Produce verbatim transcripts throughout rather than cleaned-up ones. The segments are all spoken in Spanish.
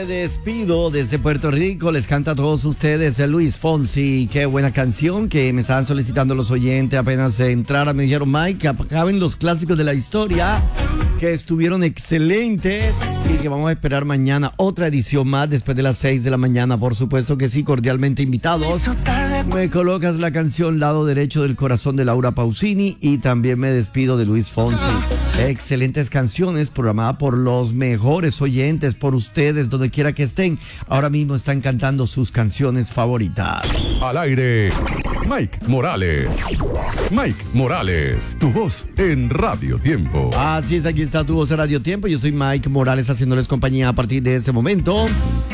Me despido desde Puerto Rico, les canta a todos ustedes el Luis Fonsi. Qué buena canción que me estaban solicitando los oyentes apenas de entrar. Me dijeron, Mike, que acaben los clásicos de la historia, que estuvieron excelentes y que vamos a esperar mañana otra edición más después de las seis de la mañana. Por supuesto que sí, cordialmente invitados. Me colocas la canción Lado Derecho del Corazón de Laura Pausini y también me despido de Luis Fonsi. Excelentes canciones programadas por los mejores oyentes, por ustedes, donde quiera que estén. Ahora mismo están cantando sus canciones favoritas. Al aire, Mike Morales. Mike Morales, tu voz en Radio Tiempo. Así es, aquí está tu voz en Radio Tiempo. Yo soy Mike Morales haciéndoles compañía a partir de este momento.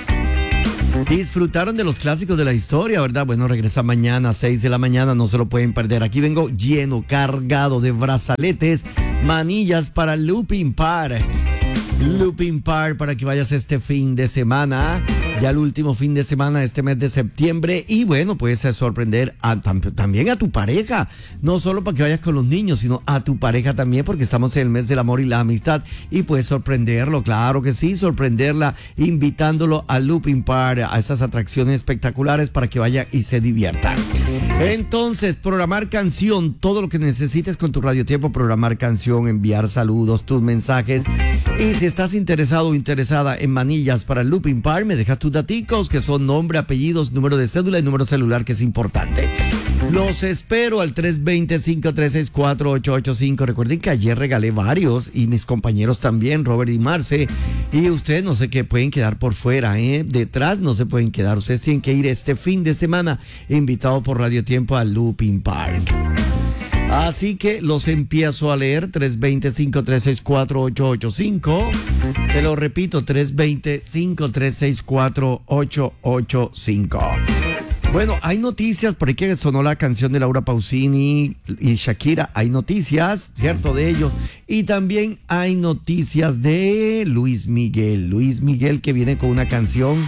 Disfrutaron de los clásicos de la historia, ¿verdad? Bueno, regresa mañana a seis de la mañana, no se lo pueden perder. Aquí vengo lleno, cargado de brazaletes, manillas para Looping Park. Looping Park para que vayas este fin de semana, ya el último fin de semana de este mes de septiembre. Y bueno, puedes sorprender a, también a tu pareja, no solo para que vayas con los niños, sino a tu pareja también, porque estamos en el mes del amor y la amistad y puedes sorprenderlo, claro que sí, sorprenderla invitándolo a Looping Park, a esas atracciones espectaculares para que vaya y se diviertan. Entonces, programar canción, todo lo que necesites con tu Radio Tiempo, programar canción, enviar saludos, tus mensajes. Y si estás interesado o interesada en manillas para el Looping Park, me dejas tus daticos, que son nombre, apellidos, número de cédula y número celular, que es importante. Los espero al tres dos cero, cinco tres seis cuatro, ocho ocho cinco. Recuerden que ayer regalé varios y mis compañeros también, Robert y Marce. Y ustedes no sé qué pueden quedar por fuera, ¿eh? Detrás no se pueden quedar. Ustedes tienen que ir este fin de semana invitados por Radio Tiempo al Looping Park. Así que los empiezo a leer, tres dos cero, cinco tres seis cuatro, ocho ocho cinco. Te lo repito, tres dos cero, cinco tres seis cuatro, ocho ocho cinco. Bueno, hay noticias, por ahí que sonó la canción de Laura Pausini y Shakira, hay noticias, ¿cierto? De ellos. Y también hay noticias de Luis Miguel. Luis Miguel que viene con una canción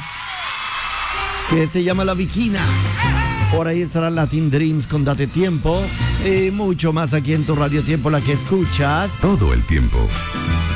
que se llama La Viquina. Por ahí estará Latin Dreams con Date Tiempo. Y mucho más aquí en tu Radio Tiempo, la que escuchas todo el tiempo.